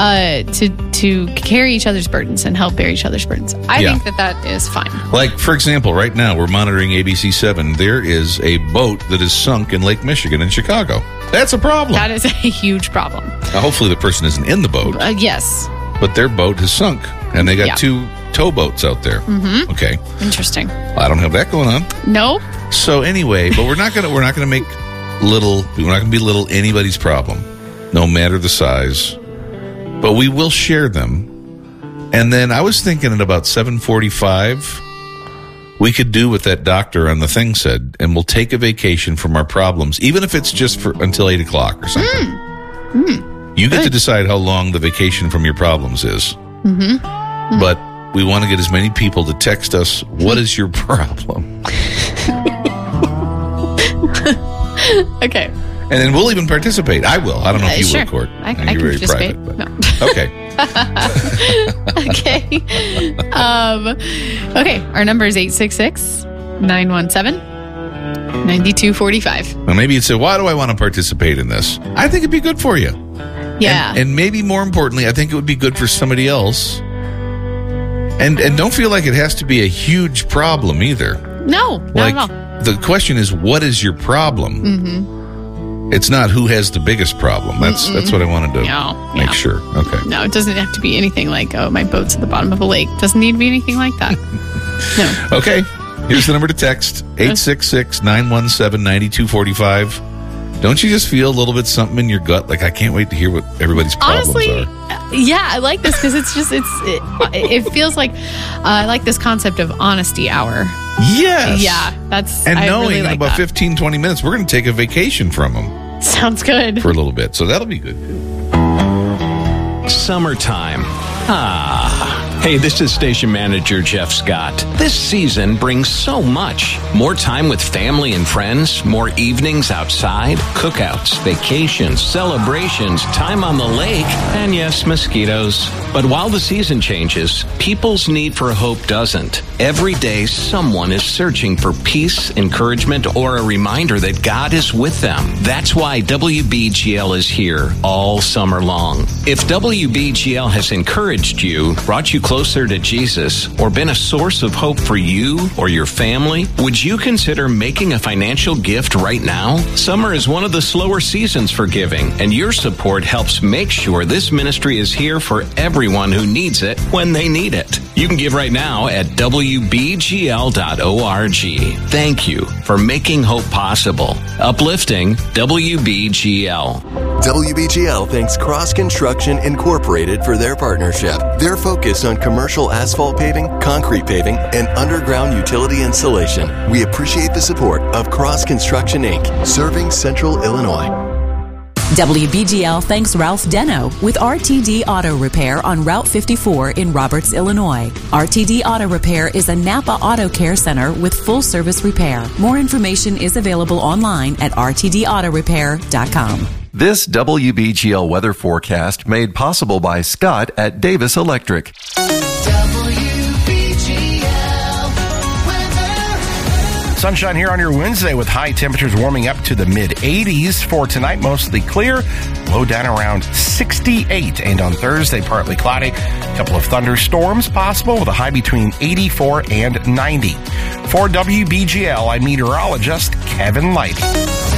to carry each other's burdens and help bear each other's burdens. I think that is fine. Like, for example, right now we're monitoring ABC7. There is a boat that is sunk in Lake Michigan in Chicago. That's a problem. That is a huge problem. Now, hopefully the person isn't in the boat. Yes. But their boat has sunk, and they got 2 towboats out there. Mm-hmm. Okay. Interesting. I don't have that going on. No. So anyway, but we're not gonna make little. We're not gonna be little anybody's problem, no matter the size. But we will share them. And then I was thinking at about 7:45, we could do what that doctor on the thing said, and we'll take a vacation from our problems, even if it's just until 8 o'clock or something. You get to decide how long the vacation from your problems is. But we want to get as many people to text us, what is your problem? Okay. And then we'll even participate. I will. I don't know if you will, Court. I can participate. Private, no. Okay. Okay. Our number is 866-917-9245. Well, maybe you'd say, why do I want to participate in this? I think it'd be good for you. Yeah. And maybe more importantly, I think it would be good for somebody else. And don't feel like it has to be a huge problem either. No, not at all. The question is, what is your problem? Mm-hmm. It's not who has the biggest problem. That's what I wanted to make sure. Okay. No, it doesn't have to be anything like, oh, my boat's at the bottom of a lake. Doesn't need to be anything like that. No. Okay. Here's the number to text, 866-917-9245. Don't you just feel a little bit something in your gut? Like, I can't wait to hear what everybody's problems Honestly, are. Yeah, I like this because it feels like I like this concept of honesty hour. Yes. Yeah, and I knowing really like in about that. 15, 20 minutes, we're going to take a vacation from them. Sounds good. For a little bit. So that'll be good, too. Summertime. Hey, this is station manager Jeff Scott. This season brings so much. More time with family and friends, more evenings outside, cookouts, vacations, celebrations, time on the lake, and yes, mosquitoes. But while the season changes, people's need for hope doesn't. Every day, someone is searching for peace, encouragement, or a reminder that God is with them. That's why WBGL is here all summer long. If WBGL has encouraged you, brought you closer to Jesus, or been a source of hope for you or your family, would you consider making a financial gift right now? Summer is one of the slower seasons for giving, and your support helps make sure this ministry is here for everyone who needs it when they need it. You can give right now at WBGL.org. Thank you for making hope possible. Uplifting WBGL. WBGL thanks Cross Construction Incorporated for their partnership. They're focused on commercial asphalt paving, concrete paving, and underground utility installation. We appreciate the support of Cross Construction, Inc., serving Central Illinois. WBGL thanks Ralph Deno with RTD Auto Repair on Route 54 in Roberts, Illinois. RTD Auto Repair is a Napa Auto Care Center with full service repair. More information is available online at rtdautorepair.com. This WBGL weather forecast made possible by Scott at Davis Electric. Sunshine here on your Wednesday with high temperatures warming up to the mid-80s. For tonight, mostly clear. Low down around 68. And on Thursday, partly cloudy. A couple of thunderstorms possible with a high between 84 and 90. For WBGL, I'm meteorologist Kevin Lighty.